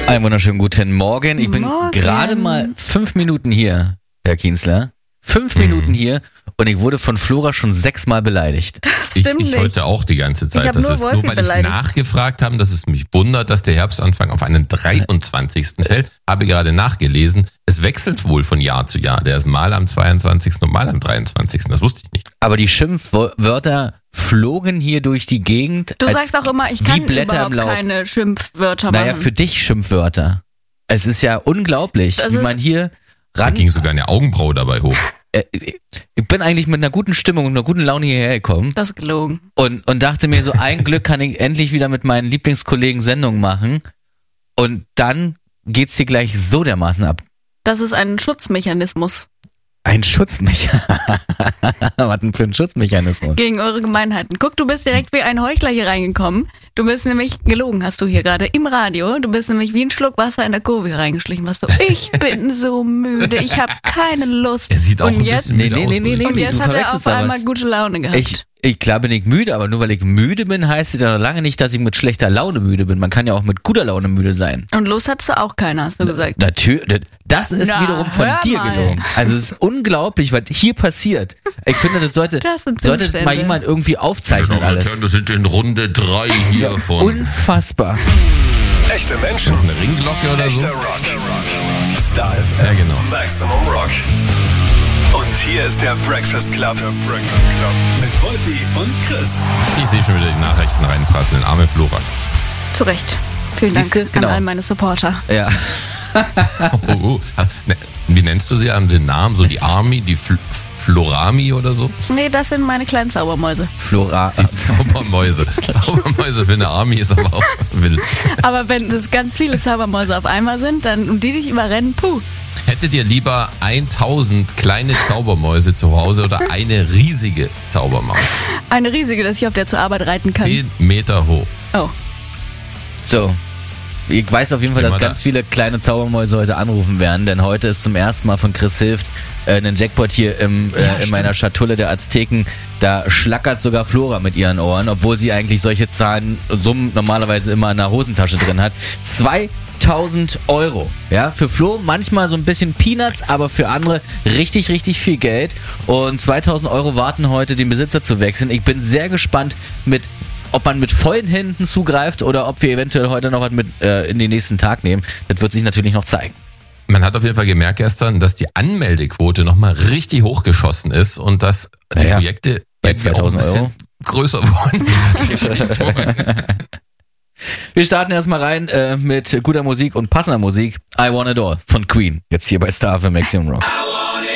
Einen wunderschönen guten Morgen. Ich bin gerade mal 5 Minuten hier, Herr Kienzler. 5 Minuten hier und ich wurde von Flora schon 6-mal beleidigt. Das stimmt nicht. Heute auch die ganze Zeit. Das ist nur, weil ich nachgefragt habe, dass es mich wundert, dass der Herbstanfang auf einen 23. fällt. Habe gerade nachgelesen. Es wechselt wohl von Jahr zu Jahr. Der ist mal am 22. und mal am 23. Das wusste ich nicht. Aber die Schimpfwörter flogen hier durch die Gegend. Du sagst auch immer, ich kann überhaupt keine Schimpfwörter machen. Naja, für dich Schimpfwörter. Es ist ja unglaublich, wie man hier ran... Da ging sogar eine Augenbraue dabei hoch. Ich bin eigentlich mit einer guten Stimmung und einer guten Laune hierher gekommen. Das ist gelogen. Und dachte mir so, ein Glück kann ich endlich wieder mit meinen Lieblingskollegen Sendung machen. Und dann geht's hier gleich so dermaßen ab. Das ist ein Schutzmechanismus. Ein Schutzmechanismus? Was denn für ein Schutzmechanismus? Gegen eure Gemeinheiten. Guck, du bist direkt wie ein Heuchler hier reingekommen. Du bist nämlich, gelogen hast du hier gerade, im Radio. Du bist nämlich wie ein Schluck Wasser in der Kurve hier reingeschlichen. Was so, ich bin so müde, ich habe keine Lust. Er sieht auch ein bisschen müde aus. Und jetzt hat er auf einmal gute Laune gehabt. Klar bin ich müde, aber nur weil ich müde bin, heißt es ja noch lange nicht, dass ich mit schlechter Laune müde bin. Man kann ja auch mit guter Laune müde sein. Und Lust hattest du auch keine, hast du gesagt. Natürlich, das ist wiederum von dir gelogen. Also es ist unglaublich, was hier passiert. Ich finde, das sollte mal jemand irgendwie aufzeichnen alles. Wir sind in Runde 3 hier von... Unfassbar. Echte Menschen. Noch eine Ringglocke oder so? Echter Rock. Star FM. Ja, genau. Maximum Rock. Und hier ist der Breakfast Club. Mit Wolfi und Chris. Ich sehe schon wieder die Nachrichten reinprasseln. Arme Flora. Zu Recht. Vielen Dank an all meine Supporter. Ja. Wie nennst du sie? Haben sie einen Namen? So die Army, die Florami oder so? Nee, das sind meine kleinen Zaubermäuse. Die Zaubermäuse. Zaubermäuse für eine Army ist aber auch wild. Aber wenn es ganz viele Zaubermäuse auf einmal sind, dann und die dich überrennen, puh. Hättet ihr lieber 1000 kleine Zaubermäuse zu Hause oder eine riesige Zaubermaus? Eine riesige, dass ich auf der zur Arbeit reiten kann. 10 Meter hoch. Oh. So. Ich weiß auf jeden Fall, dass ganz viele kleine Zaubermäuse heute anrufen werden, denn heute ist zum ersten Mal von Chris Hilft ein Jackpot hier in meiner Schatulle der Azteken. Da schlackert sogar Flora mit ihren Ohren, obwohl sie eigentlich solche Zahlen und Summen normalerweise immer in der Hosentasche drin hat. 2.000 Euro. Ja, für Flo manchmal so ein bisschen Peanuts, aber für andere richtig, richtig viel Geld. Und 2.000 Euro warten heute, den Besitzer zu wechseln. Ich bin sehr gespannt ob man mit vollen Händen zugreift oder ob wir eventuell heute noch was mit in den nächsten Tag nehmen. Das wird sich natürlich noch zeigen. Man hat auf jeden Fall gemerkt gestern, dass die Anmeldequote nochmal richtig hochgeschossen ist und dass die Projekte bei 2.000 Euro größer wurden. Wir starten erstmal rein mit guter Musik und passender Musik. I Want It All von Queen. Jetzt hier bei Star FM Maximum Rock.